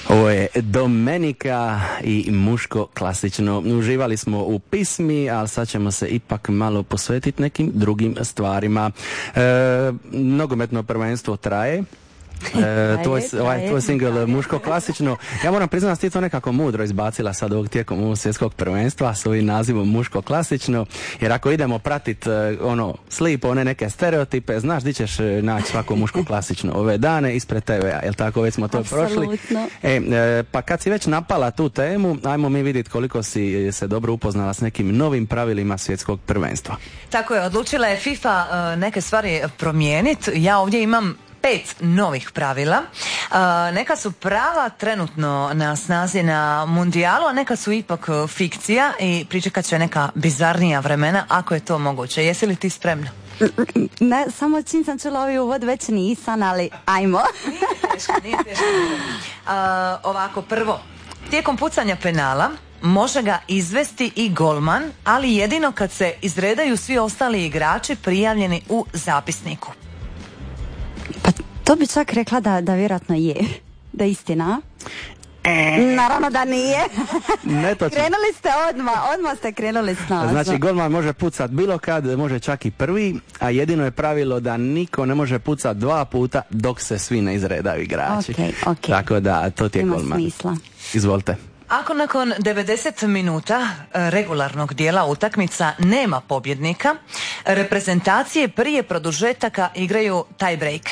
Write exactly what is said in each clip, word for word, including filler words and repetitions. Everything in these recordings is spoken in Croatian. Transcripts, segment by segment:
Ovo je Domenica i muško klasično. Uživali smo u pismi, ali sad ćemo se ipak malo posvetiti nekim drugim stvarima. E, nogometno prvenstvo traje. E, tvoj, ovaj, tvoj single muško klasično. Ja moram priznati da si ti to nekako mudro izbacila sad ovog tijekom ovog svjetskog prvenstva s ovim nazivom muško klasično, jer ako idemo pratit ono slip, one neke stereotipe, znaš di ćeš naći svako muško klasično ove dane ispred te ve a, jel tako, već smo to prošli. E, e, pa kad si već napala tu temu, ajmo mi vidjeti koliko si se dobro upoznala s nekim novim pravilima svjetskog prvenstva. Tako je, odlučila je FIFA uh, neke stvari promijeniti. Ja ovdje imam pet novih pravila. Uh, neka su prava trenutno na snazi na mundijalu, a neka su ipak fikcija i pričekat će neka bizarnija vremena, ako je to moguće. Jesi li ti spremna? Ne, samo čim sam čula ovaj uvod, već nisam, ali ajmo. Nije teško, nije teško. Uh, ovako, prvo, tijekom pucanja penala može ga izvesti i golman, ali jedino kad se izredaju svi ostali igrači prijavljeni u zapisniku. Pa to bi čak rekla da, da vjerojatno je. Da je istina. E. Naravno da nije. Krenuli ste odmah, odmah ste krenuli s nas. Znači golman može pucat bilo kad, može čak i prvi, a jedino je pravilo da niko ne može pucat dva puta dok se svi ne izredaju igrači. Okay, okay. Tako da to ti je ima golman. Smisla. Izvolite. Ako nakon devedeset minuta regularnog dijela utakmica nema pobjednika, reprezentacije prije produžetaka igraju tie break.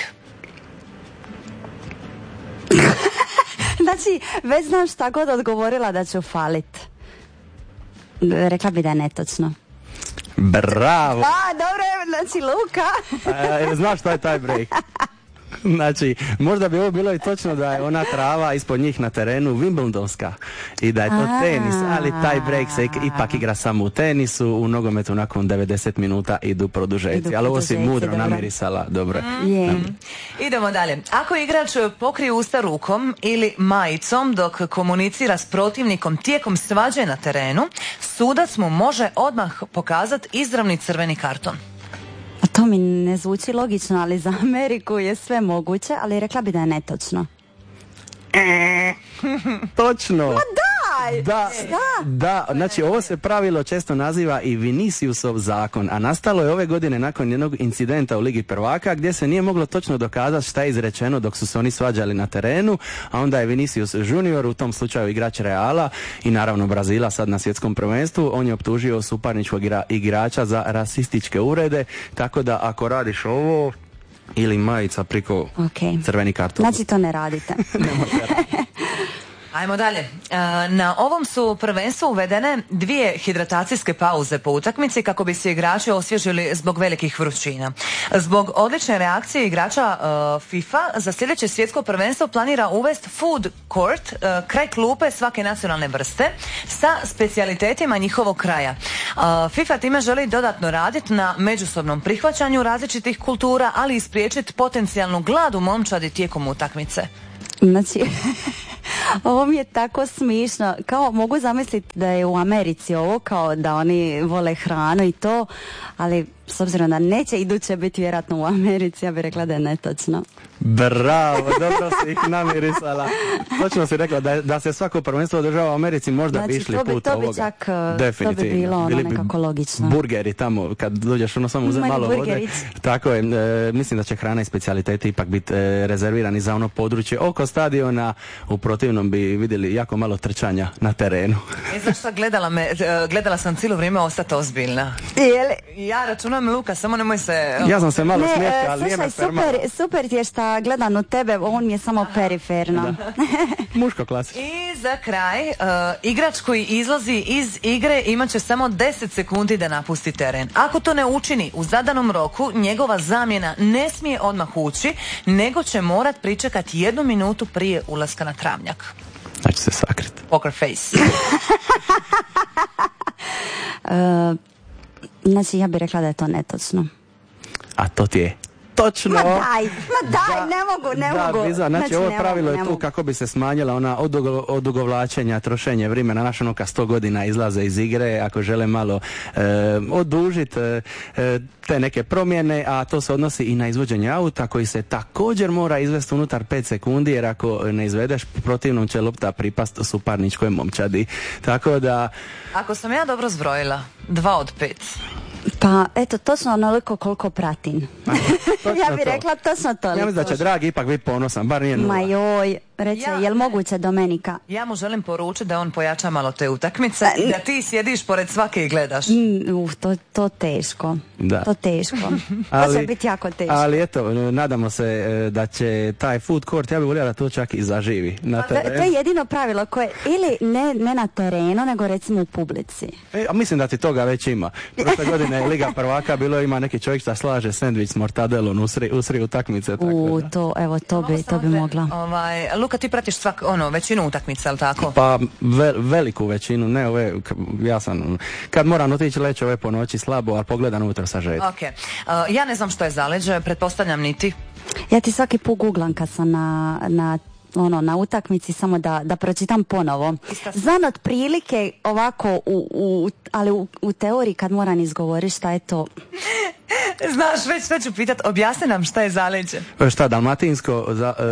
Znači, već znam šta god odgovorila da ću falit. Rekla bi da je netočno. Bravo! A, dobro je, znači Luka. e, znaš šta je tie break? Znači, možda bi ovo bilo i točno da je ona trava ispod njih na terenu Wimbledonska i da je to tenis, ali taj break se ipak igra samo u tenisu, u nogometu nakon devedeset minuta idu produžeci, ali ovo si mudro namirisala, dobro. Mm. Idemo dalje. Ako igrač pokrije usta rukom ili majicom dok komunicira s protivnikom tijekom svađe na terenu, sudac mu može odmah pokazati izravni crveni karton. A to mi ne zvuči logično, ali za Ameriku je sve moguće, ali rekla bi da je netočno. E, točno! Ma daj! Da, da, znači ovo se pravilo često naziva i Viniciusov zakon, a nastalo je ove godine nakon jednog incidenta u Ligi prvaka gdje se nije moglo točno dokazati šta je izrečeno dok su se oni svađali na terenu, a onda je Vinicius junior, u tom slučaju igrač Reala i naravno Brazila sad na svjetskom prvenstvu, on je optužio suparničkog igra, igrača za rasističke uvrede, tako da ako radiš ovo ili majica priko okay. crveni karton. Znači to ne radite. Ajmo dalje. Na ovom su prvenstvu uvedene dvije hidratacijske pauze po utakmici kako bi se igrači osvježili zbog velikih vrućina. Zbog odlične reakcije igrača FIFA za sljedeće svjetsko prvenstvo planira uvesti food court kraj klupe svake nacionalne vrste sa specijalitetima njihovog kraja. FIFA time želi dodatno raditi na međusobnom prihvaćanju različitih kultura, ali i spriječiti potencijalnu glad u momčadi tijekom utakmice. Znači, ovo mi je tako smišno. Kao mogu zamisliti da je u Americi ovo, kao da oni vole hranu i to, ali s obzirom da neće iduće biti vjerojatno u Americi, ja bih rekla da je netočno. Bravo, dobro si ih namirisala. Točno si rekla da, da se svako prvenstvo održava u Americi, možda znači, bi išli to bi, put to ovoga. Bi čak, to bi bilo ono Bili nekako logično. Burgeri tamo, kad dođeš ono samo uzeti malo burgerić. vode. Tako je, e, mislim da će hrana i specijaliteti ipak biti e, rezervirani za ono područje oko stadiona, u protivnom bi vidjeli jako malo trčanja na terenu. E, znaš šta, gledala, me, gledala sam cijelo vrijeme ostati ozbiljna. Jeli? Ja računam, Luka, samo nemoj se... Ja sam se malo ne, smiješka, ali slušaj, nije me ferma. super, super ti je šta gledam u tebe, on mi je samo periferno. Muško klasično. I za kraj, uh, igrač koji izlazi iz igre imat će samo deset sekundi da napusti teren. Ako to ne učini u zadanom roku, njegova zamjena ne smije odmah ući, nego će morat pričekati jednu minutu prije ulaska na travnjak. Znači se sakriti. Poker face. uh, znači ja bih rekla da je to netočno. A to ti je Točno. Ma daj, ma daj, Da, ne mogu, ne da, mogu. Biza, znači, Znači, ovo ne pravilo mogu, je ne tu mogu. kako bi se smanjila ona odugo, odugovlačenja, trošenje vremena. Naš ono kad sto godina izlaze iz igre, ako žele malo e, odužiti e, te neke promjene, a to se odnosi i na izvođenje auta koji se također mora izvesti unutar pet sekundi, jer ako ne izvedeš, protivnom će lopta pripast suparničkoj momčadi. Tako da... Ako sam ja dobro zbrojila, dva od pet. Pa, eto, točno onoliko koliko pratim. Točno Ja bih to. rekla točno toliko. Ja mislim da će dragi ipak biti ponosan, bar nije nula. Ma joj, reče, Ja- jel moguće Domenika? Ja mu želim poručiti da on pojača malo te utakmice i da ti sjediš pored svake i gledaš. Mm, uf, to, to teško. Da. To teško. To će biti jako teško. Ali eto, nadamo se e, da će taj food court, ja bih voljela da to čak i zaživi na To, to terenu. je jedino pravilo koje, ili ne, ne na terenu, nego recimo u publici. E, a mislim da ti toga već ima. Prošle godine je Liga prvaka, bilo ima neki čovjek da slaže sendvič s mortadelom usri, usri utakmice. Tako U, da. to, evo, to bi, Mogu to samo bi te- mogla. Ovaj, Luka, ti pratiš svak, ono, većinu utakmica, ali tako? Pa ve- veliku većinu, ne ove, k- ja sam, kad moram otići leći ove po noći slabo, ali pogledam ujutro sažet. Ok. Uh, ja ne znam što je zaleđe, pretpostavljam niti. Ja ti svaki put googlam kad sam na, na ono, na utakmici, samo da, da pročitam ponovo. Znam otprilike ovako, u, u, ali u, u teoriji kad moram izgovoriti šta je to. Znaš, već sve ću pitat, objasni nam šta je zaleđe. E, Šta, dalmatinsko? Za, e,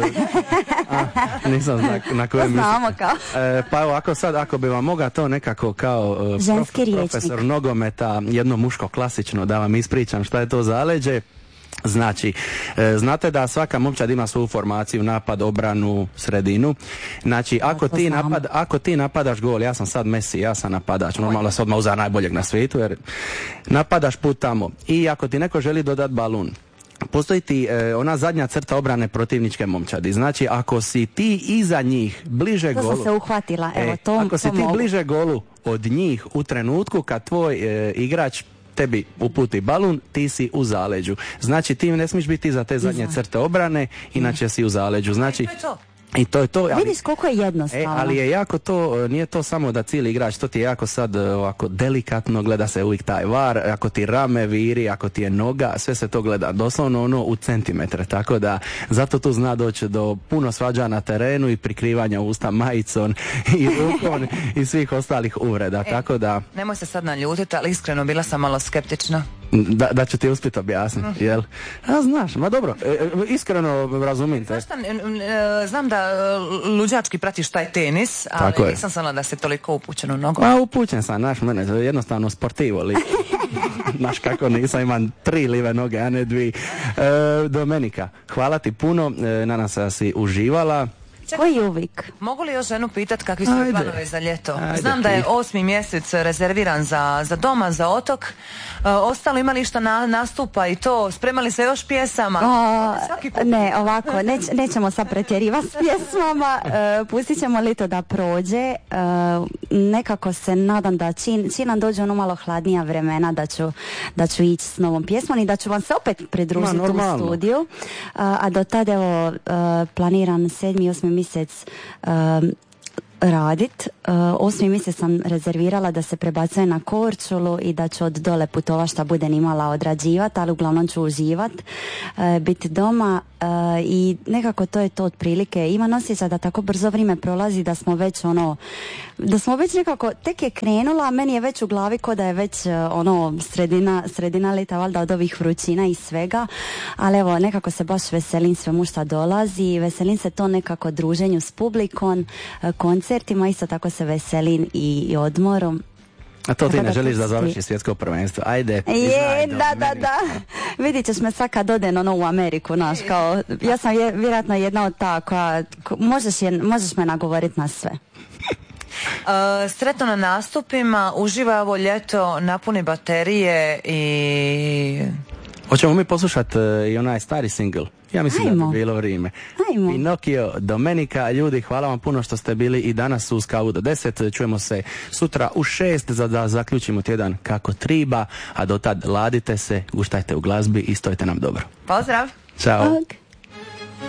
a, nisam zna na koje To znamo mislite. kao. E, pa evo, ako sad, ako bi vam mogao to nekako kao e, Ženski riječnik. profesor nogometa, jedno muško klasično, da vam ispričam šta je to zaleđe. Znači, e, znate da svaka momčad ima svoju formaciju, napad, obranu, sredinu. Znači, ako to ti, znamo. napad, ako ti napadaš gol, ja sam sad Messi, ja sam napadač, normalno se odmah uzeo najboljeg na svijetu, jer napadaš put tamo. I ako ti neko želi dodat balun, postoji ti e, ona zadnja crta obrane protivničke momčadi. Znači, ako si ti iza njih, bliže To golu... sam se uhvatila, evo, E, to, ako si to ti mogu. bliže golu od njih u trenutku kad tvoj e, igrač tebi uputi balun, ti si u zaleđu. Znači, ti ne smiješ biti iza te zadnje crte obrane, inače si u zaleđu. Znači, To je to. i to je to. Ali, Vidiš koliko je e, jednostavno. ali je jako to, nije to samo da cijeli igrač, to ti je jako sad e, ovako delikatno, gleda se uvijek taj var, ako ti rame viri, ako ti je noga, sve se to gleda doslovno ono u centimetre, tako da zato tu zna doći do puno svađa na terenu i prikrivanja usta majicom i rukom i svih ostalih uvreda, tako da Nemoj se sad naljutiti, ali iskreno bila sam malo skeptična. da, da ću ti uspjeti objasniti, jel? A znaš, ma dobro, e, e, iskreno razumijem te. Znaš šta, n- n- e, znam da e, luđački pratiš taj tenis, ali Tako je. nisam znala da se toliko upućen u nogu. Pa upućen sam, naš mene, to je jednostavno sportivo li. Znaš kako nisam, imam tri live noge, a ne dvi. E, Domenika, hvala ti puno, e, nadam se da si uživala. Koji uvijek? Mogu li još ženu pitat kakvi su Ajde. planovi za ljeto? Ajde, Znam da je ti. osmi mjesec rezerviran za, za doma, za otok. E, ostalo imali šta na, nastupa i to, spremali se još pjesama? O, Svaki put. ne, ovako, neć, nećemo sad pretjerivati s pjesmama, e, pustit ćemo lito da prođe, e, nekako se nadam da čim, čim nam dođe ono malo hladnija vremena da ću, da ću ići s novom pjesmom i da ću vam se opet pridružiti Ma, u normalno. studiju, a, a do tada evo e, planiram sedmi i osmi mjesec e, radit. Uh, osmi mjesec sam rezervirala da se prebacuje na Korčulu i da ću od dole putova šta budem imala odrađivat, ali uglavnom ću uživat, uh, biti doma uh, i nekako to je to otprilike. Imam osjećaj da tako brzo vrijeme prolazi da smo već ono, da smo već nekako, tek je krenula, a meni je već u glavi ko da je već uh, ono sredina, sredina leta, valjda od ovih vrućina i svega, ali evo nekako se baš veselim svemu šta dolazi, veselim se to nekako druženju s publikom, uh, koncertima, isto tako se veselim i, i odmorom. A to ti Tako ne da želiš da pusti. završi svjetsko prvenstvo. Ajde. Je, priznaj, da, da, Domenika. da. Vidit ćeš me sad kad odem ono u Ameriku, naš, kao, ja sam je, vjerojatno jedna od ta koja, ko- možeš, je, možeš me nagovoriti na sve. E, sretno na nastupima, uživaj ovo ljeto, napuni baterije i... Hoćemo mi poslušati uh, i onaj stari single? Ja mislim Ajmo. da bi bilo vrijeme. Ajmo. Pinokio, Domenika, ljudi, hvala vam puno što ste bili i danas uz Kavu do deset. Čujemo se sutra u šest za da zaključimo tjedan kako triba, a do tad ladite se, guštajte u glazbi i stojite nam dobro. Pozdrav! Ćao! Ok.